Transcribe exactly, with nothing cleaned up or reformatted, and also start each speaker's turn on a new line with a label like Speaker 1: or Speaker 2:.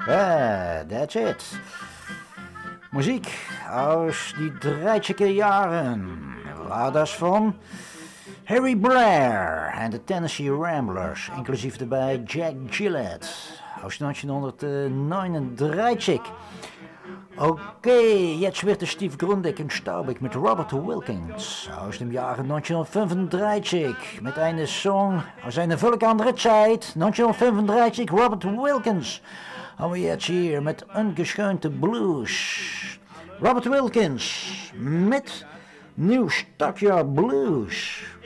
Speaker 1: Ja, that's it. Muziek aus die dreißiger Jaren war das van Harry Blair en de Tennessee Ramblers, inclusief daarbij Jack Gillette aus neunzehnhundertneununddreißig. Okay, jetzt wird der Steve Grundig und Staubig mit Robert Wilkins aus dem Jahre neunzehnhundertfünfunddreißig mit einem Song aus einer völlig andere Zeit. neunzehnhundertfünfunddreißig, Robert Wilkins, haben wir jetzt hier mit ungeschönte Blues. Robert Wilkins mit New Stockyard Blues.